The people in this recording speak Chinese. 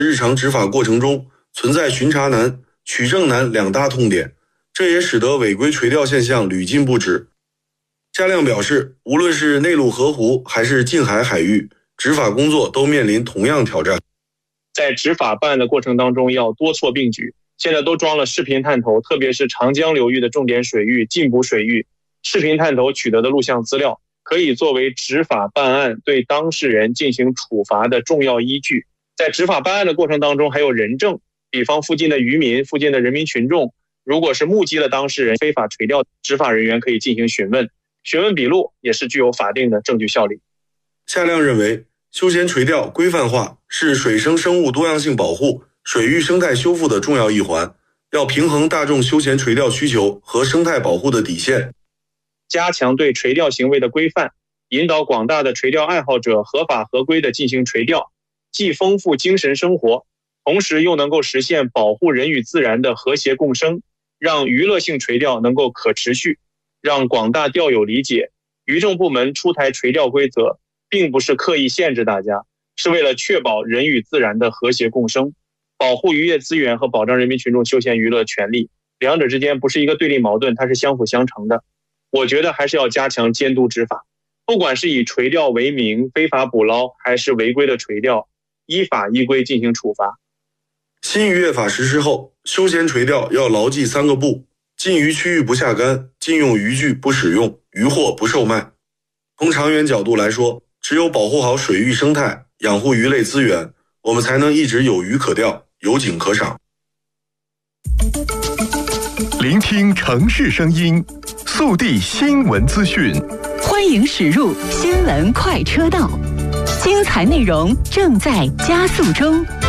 日常执法过程中存在巡查难、取证难两大痛点，这也使得违规垂钓现象屡禁不止。夏亮表示，无论是内陆河湖还是近海海域，执法工作都面临同样挑战。 在执法办案的过程当中要多措并举，现在都装了视频探头，特别是长江流域的重点水域、禁捕水域，视频探头取得的录像资料可以作为执法办案对当事人进行处罚的重要依据。在执法办案的过程当中还有人证，比方附近的渔民、附近的人民群众，如果是目击了当事人非法垂钓，执法人员可以进行询问，询问笔录也是具有法定的证据效力。 夏亮认为，休闲垂钓规范化是水生生物多样性保护、水域生态修复的重要一环，要平衡大众休闲垂钓需求和生态保护的底线， 加强对垂钓行为的规范，引导广大的垂钓爱好者合法合规地进行垂钓，既丰富精神生活，同时又能够实现保护人与自然的和谐共生，让娱乐性垂钓能够可持续，让广大钓友理解，渔政部门出台垂钓规则并不是刻意限制大家，是为了确保人与自然的和谐共生，保护渔业资源和保障人民群众休闲娱乐权利，两者之间不是一个对立矛盾，它是相辅相成的。我觉得还是要加强监督执法，不管是以垂钓为名非法捕捞，还是违规的垂钓，依法依规进行处罚。 新渔业法实施后，休闲垂钓要牢记3个不：禁渔区域不下竿，禁用渔具不使用，渔获不售卖。从长远角度来说，只有保护好水域生态，养护鱼类资源，我们才能一直有鱼可钓，有景可赏。 聆听城市声音，速递新闻资讯， 欢迎驶入新闻快车道，精彩内容正在加速中。